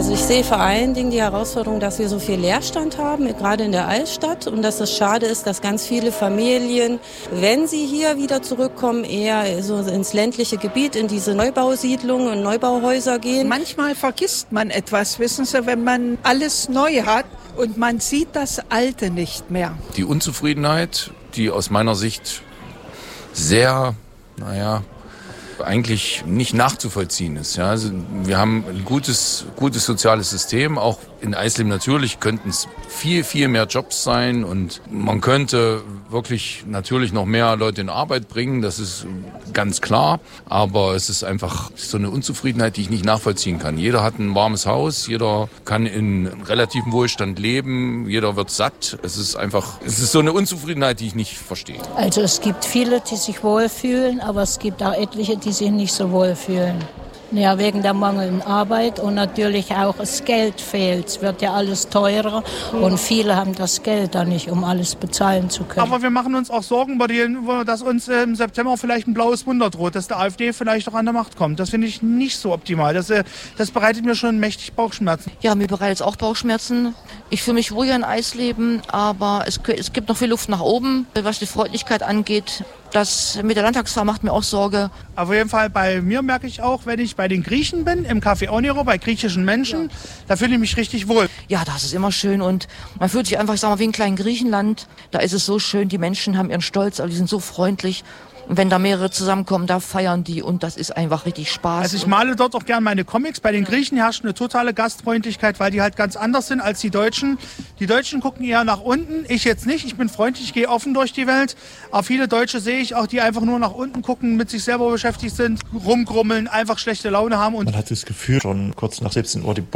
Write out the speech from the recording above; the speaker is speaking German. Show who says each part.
Speaker 1: Also ich sehe vor allen Dingen die Herausforderung, dass wir so viel Leerstand haben, gerade in der Altstadt. Und dass es schade ist, dass ganz viele Familien, wenn sie hier wieder zurückkommen, eher so ins ländliche Gebiet, in diese Neubausiedlungen und Neubauhäuser gehen.
Speaker 2: Manchmal vergisst man etwas, wissen Sie, wenn man alles neu hat und man sieht das Alte nicht mehr.
Speaker 3: Die Unzufriedenheit, die aus meiner Sicht sehr, eigentlich nicht nachzuvollziehen ist. Ja, also wir haben ein gutes soziales System. Auch in Eisleben natürlich könnten es viel, viel mehr Jobs sein und man könnte wirklich natürlich noch mehr Leute in Arbeit bringen. Das ist ganz klar. Aber es ist einfach so eine Unzufriedenheit, die ich nicht nachvollziehen kann. Jeder hat ein warmes Haus, jeder kann in relativem Wohlstand leben, jeder wird satt. Es ist so eine Unzufriedenheit, die ich nicht verstehe.
Speaker 4: Also es gibt viele, die sich wohlfühlen, aber es gibt auch etliche, die sich nicht so wohl fühlen. Ja, wegen der mangelnden Arbeit und natürlich auch das Geld fehlt. Es wird ja alles teurer und viele haben das Geld da nicht, um alles bezahlen zu können.
Speaker 5: Aber wir machen uns auch Sorgen, dass uns im September vielleicht ein blaues Wunder droht, dass der AfD vielleicht auch an der Macht kommt. Das finde ich nicht so optimal. Das bereitet mir schon mächtig Bauchschmerzen.
Speaker 6: Ja, mir bereitet es auch Bauchschmerzen. Ich fühle mich wohl hier in Eisleben, aber es gibt noch viel Luft nach oben, was die Freundlichkeit angeht. Das mit der Landtagswahl macht mir auch Sorge.
Speaker 5: Auf jeden Fall bei mir merke ich auch, wenn ich bei den Griechen bin, im Café Oniro, bei griechischen Menschen, da fühle ich mich richtig wohl.
Speaker 6: Ja, das ist immer schön und man fühlt sich einfach, ich sag mal, wie in kleinen Griechenland. Da ist es so schön, die Menschen haben ihren Stolz, aber die sind so freundlich. Und wenn da mehrere zusammenkommen, da feiern die und das ist einfach richtig Spaß.
Speaker 5: Also ich male dort auch gern meine Comics. Bei den Griechen herrscht eine totale Gastfreundlichkeit, weil die halt ganz anders sind als die Deutschen. Die Deutschen gucken eher nach unten, ich jetzt nicht. Ich bin freundlich, ich gehe offen durch die Welt. Aber viele Deutsche sehe ich auch, die einfach nur nach unten gucken, mit sich selber beschäftigt sind, rumgrummeln, einfach schlechte Laune haben. Und
Speaker 7: man hat das Gefühl, schon kurz nach 17 Uhr die